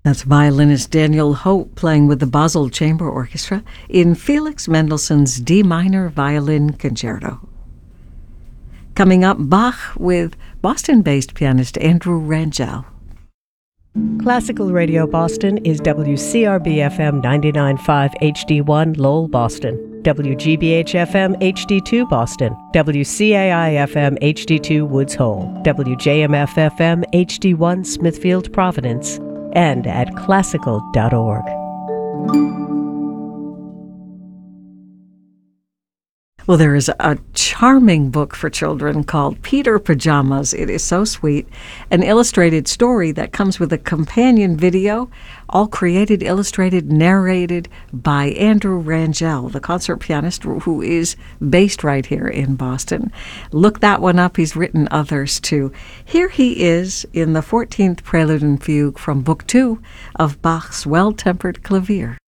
That's violinist Daniel Hope playing with the Basel Chamber Orchestra in Felix Mendelssohn's D minor violin concerto. Coming up, Bach with Boston-based pianist Andrew Rangel. Classical Radio Boston is WCRB-FM 99.5 HD1 Lowell, Boston, WGBH-FM HD2 Boston, WCAI-FM HD2 Woods Hole, WJMF-FM HD1 Smithfield, Providence, and at classical.org. Well, there is a charming book for children called Peter Pajamas. It is so sweet. An illustrated story that comes with a companion video, all created, illustrated, narrated by Andrew Rangel, the concert pianist who is based right here in Boston. Look that one up. He's written others too. Here he is in the 14th Prelude and Fugue from Book 2 of Bach's Well-Tempered Clavier.